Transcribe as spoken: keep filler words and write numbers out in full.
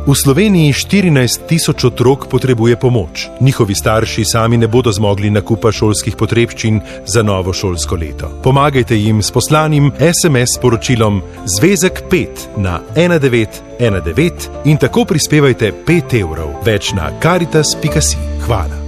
V Sloveniji štirinajst tisoč otrok potrebuje pomoč. Njihovi starši sami ne bodo zmogli nakupa šolskih potrebščin za novo šolsko leto. Pomagajte jim s poslanim es em es sporočilom Zvezek pet na ena devet ena devet in tako prispevajte pet evrov. Več na karitas pika si. Hvala.